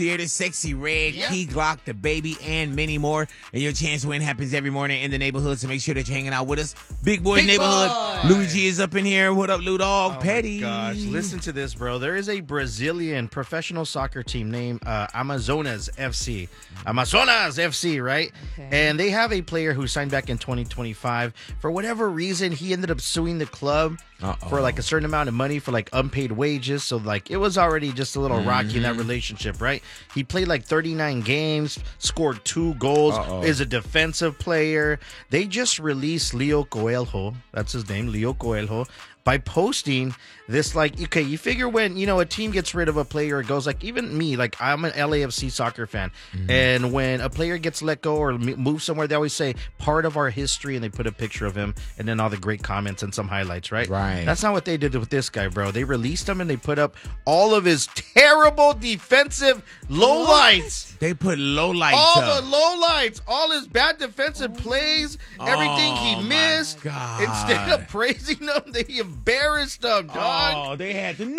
Theater, Sexy Red, Key Glock, The Baby, and many more. And your chance to win happens every morning in the neighborhood, so make sure that you're hanging out with us. Big Boys Neighborhood. Luigi is up in here. What up, Lou Dog? Petty. Gosh, listen to this, bro. There is a Brazilian professional soccer team named Amazonas FC. Amazonas FC, right? Okay. And they have a player who signed back in 2025. For whatever reason, he ended up suing the club for like a certain amount of money for like unpaid wages. So like it was already just a little rocky in that relationship, right? He played like 39 games, scored 2 goals, is a defensive player. They just released Leo Coelho. That's his name, Leo Coelho. By posting this, like, okay, you figure when, you know, a team gets rid of a player, it goes like, even me, like, I'm an LAFC soccer fan. And when a player gets let go or moves somewhere, they always say, part of our history, and they put a picture of him and then all the great comments and some highlights, right? Right. That's not what they did with this guy, bro. They released him and they put up all of his terrible defensive lowlights. They put lowlights All up. the lowlights, all his bad defensive plays, everything he my missed. God. Instead of praising them, they embarrassed them, dog. Oh, they had to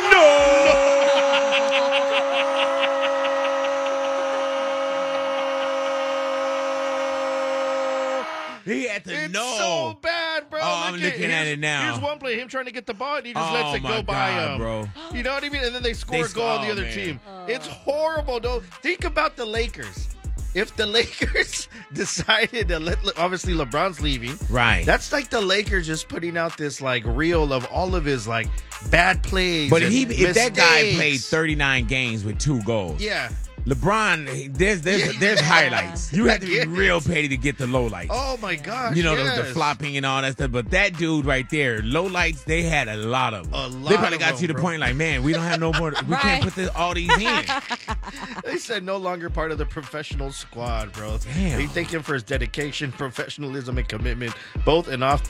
He had to It's know. so bad, bro. Oh, I'm looking at it now. Here's one play, him trying to get the ball, and he just Oh, lets it my go by God, him. bro. You know what I mean? And then they score a goal on the other team. It's horrible, though. Think about the Lakers. If the Lakers decided to obviously LeBron's leaving. Right. That's like the Lakers just putting out this like reel of all of his like bad plays. But and if that guy mistakes. played 39 games with 2 goals, Yeah. LeBron, there's highlights. You have to be Yes. real petty to get the lowlights. Oh my gosh. You know, the yes. flopping and all that stuff. But that dude right there, lowlights, they had a lot of them. A lot They probably of got them, to the bro. point like, man, we don't have no more. We can't put all these in. They said no longer part of the professional squad, bro. Damn. They thank him for his dedication, professionalism, and commitment, both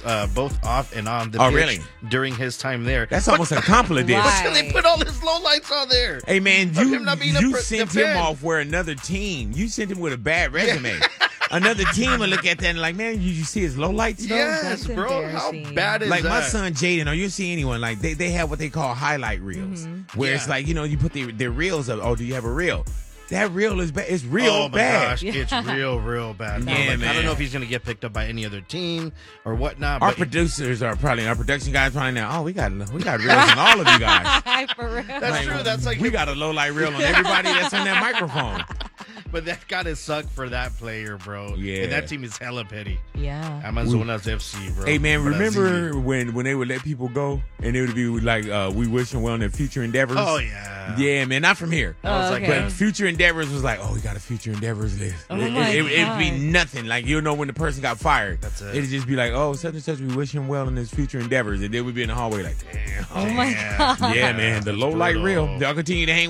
off and on the Oh, pitch really? during his time there. That's almost a compliment. Right. But they put all his lowlights on there. Hey, man, Of you him not being a sent him defend. off where another team, you sent him with a bad resume. Another team will look at that and like, man, you see his lowlights, though? Yes, That's bro. How embarrassing. bad is Like that? my son Jaden, or you see anyone, like they have what they call highlight reels, where it's Yeah. like, you know, you put their reels up. Oh, do you have a reel? That reel is bad. It's real Oh my bad. gosh, it's real bad. bro. Yeah, Like, I man. don't know if he's gonna get picked up by any other team or whatnot. Our But producers are probably, our production guys probably now. Oh, we got reels on all of you guys. For real. that's true. That's like We got a low light reel on everybody that's on that microphone. But that gotta suck for that player, bro. Yeah. And that team is hella petty. Yeah. Amazonas FC, bro. Hey man, Brazil. remember when they would let people go and it would be like, we wish them well in their future endeavors? Oh yeah. Yeah, man, not from here. I was like, okay. But future endeavors was like, oh, we got a future endeavors list. Oh my It'd be God. nothing. Like, you'll know when the person got fired. That's it. It'd just be like, oh, such and such, we wish him well in his future endeavors. And then we'd be in the hallway like, damn. Oh my Yeah. God. Yeah, man, the low light brutal. reel. Y'all continue to hang with